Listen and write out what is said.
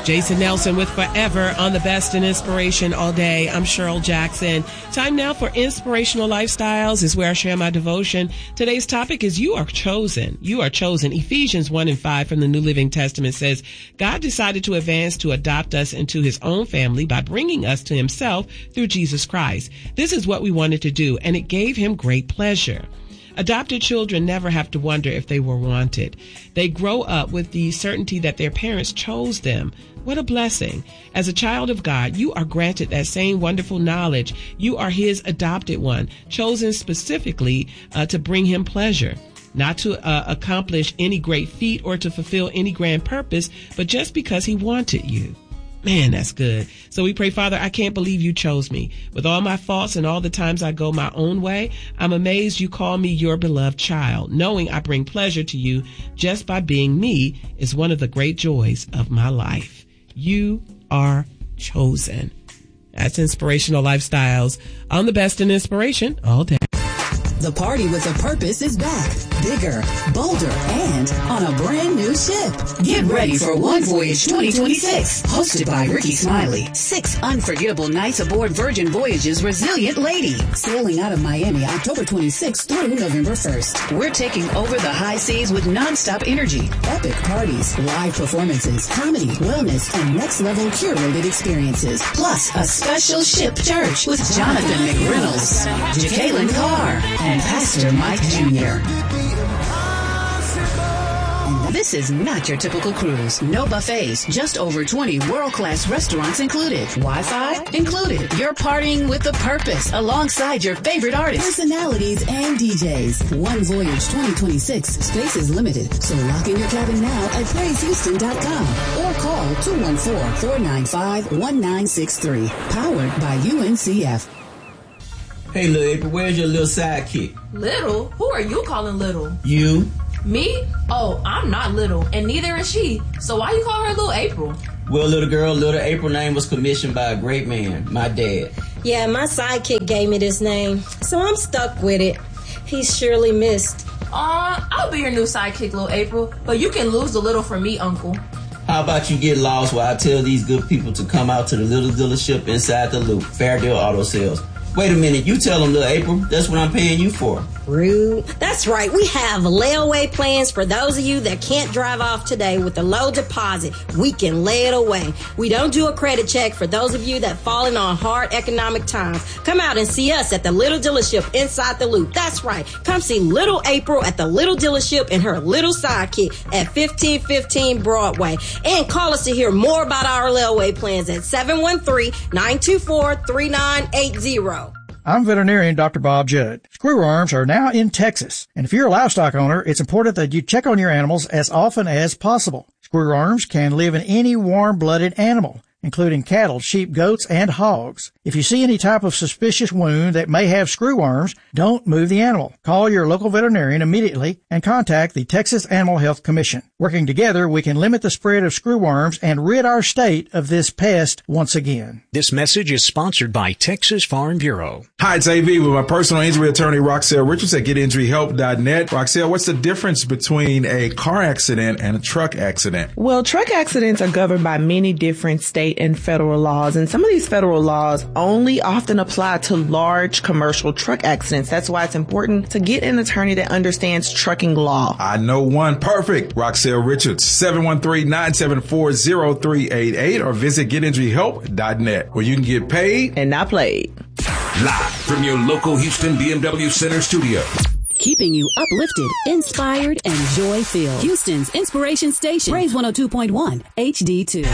Jason Nelson with Forever on the Best in Inspiration all day. I'm Cheryl Jackson. Time now for Inspirational Lifestyles is where I share my devotion. Today's topic is You Are Chosen. You are chosen. Ephesians 1:5 from the New Living Testament says, God decided to advance to adopt us into his own family by bringing us to himself through Jesus Christ. This is what we wanted to do, and it gave him great pleasure. Adopted children never have to wonder if they were wanted. They grow up with the certainty that their parents chose them. What a blessing. As a child of God, you are granted that same wonderful knowledge. You are his adopted one, chosen specifically to bring him pleasure. Not to accomplish any great feat or to fulfill any grand purpose, but just because he wanted you. Man, that's good. So we pray, Father, I can't believe you chose me. With all my faults and all the times I go my own way, I'm amazed you call me your beloved child. Knowing I bring pleasure to you just by being me is one of the great joys of my life. You are chosen. That's Inspirational Lifestyles on the Best in Inspiration all day. The Party with a Purpose is back, bigger, bolder, and on a brand new ship. Get ready for One Voyage 2026, hosted by Ricky Smiley. 6 unforgettable nights aboard Virgin Voyage's Resilient Lady, sailing out of Miami October 26th through November 1st. We're taking over the high seas with nonstop energy, epic parties, live performances, comedy, wellness, and next-level curated experiences. Plus, a special ship church with Jonathan McReynolds, Jacqueline Carr, and Pastor Mike Jr. This is not your typical cruise. No buffets, just over 20 world-class restaurants included. Wi-Fi included. You're partying with a purpose alongside your favorite artists, personalities, and DJs. One Voyage 2026. Space is limited, so lock in your cabin now at PraiseHouston.com or call 214-495-1963. Powered by UNCF. Hey, little April, where's your little sidekick? Little? Who are you calling little? You. Me? Oh, I'm not little, and neither is she. So why you call her Little April? Well, little girl, little April name was commissioned by a great man, my dad. Yeah, my sidekick gave me this name, so I'm stuck with it. He's surely missed. I'll be your new sidekick, Little April, but you can lose the little for me, Uncle. How about you get lost while I tell these good people to come out to the little dealership inside the Loop, Fairdale Auto Sales. Wait a minute, you tell them, little April, that's what I'm paying you for. Rude. That's right. We have layaway plans for those of you that can't drive off today with a low deposit. We can lay it away. We don't do a credit check for those of you that fallen on hard economic times. Come out and see us at the Little Dealership inside the Loop. That's right. Come see Little April at the Little Dealership and her little sidekick at 1515 Broadway. And call us to hear more about our layaway plans at 713-924-3980. I'm veterinarian Dr. Bob Judd. Screwworms are now in Texas, and if you're a livestock owner, it's important that you check on your animals as often as possible. Screwworms can live in any warm-blooded animal, including cattle, sheep, goats, and hogs. If you see any type of suspicious wound that may have screwworms, don't move the animal. Call your local veterinarian immediately and contact the Texas Animal Health Commission. Working together, we can limit the spread of screwworms and rid our state of this pest once again. This message is sponsored by Texas Farm Bureau. Hi, it's AV with my personal injury attorney, Roxelle Richards at GetInjuryHelp.net. Roxelle, what's the difference between a car accident and a truck accident? Well, truck accidents are governed by many different state and federal laws, and some of these federal laws only often apply to large commercial truck accidents. That's why it's important to get an attorney that understands trucking law. I know one. Perfect. Roxelle Richards, 713-974-0388 or visit GetInjuryHelp.net where you can get paid and not played. Live from your local Houston BMW Center studio. Keeping you uplifted, inspired, and joy-filled. Houston's Inspiration Station. Praise 102.1 HD2.